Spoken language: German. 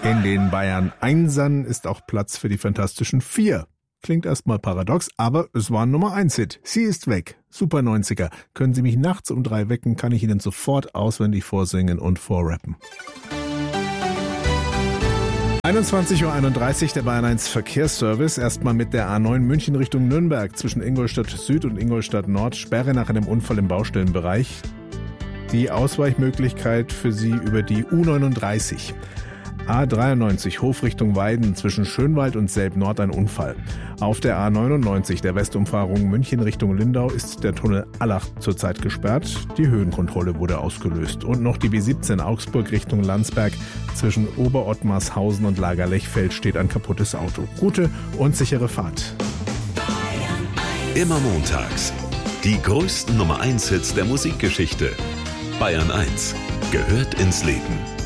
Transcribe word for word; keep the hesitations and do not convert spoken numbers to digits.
In den Bayern Einsern ist auch Platz für die Fantastischen Vier. Klingt erstmal paradox, aber es war ein Nummer eins Hit. Sie ist weg. Super neunziger. Können Sie mich nachts um drei wecken, kann ich Ihnen sofort auswendig vorsingen und vorrappen. einundzwanzig Uhr einunddreißig, der Bayern eins Verkehrsservice. Erstmal mit der A neun München Richtung Nürnberg zwischen Ingolstadt Süd und Ingolstadt Nord. Sperre nach einem Unfall im Baustellenbereich. Die Ausweichmöglichkeit für Sie über die U neununddreißig. A dreiundneunzig Hofrichtung Weiden zwischen Schönwald und Selb-Nord ein Unfall. Auf der A neunundneunzig der Westumfahrung München Richtung Lindau ist der Tunnel Allach zurzeit gesperrt. Die Höhenkontrolle wurde ausgelöst. Und noch die B siebzehn Augsburg Richtung Landsberg zwischen Oberottmarshausen und Lagerlechfeld steht ein kaputtes Auto. Gute und sichere Fahrt. Immer montags. Die größten Nummer eins Hits der Musikgeschichte. Bayern eins gehört ins Leben.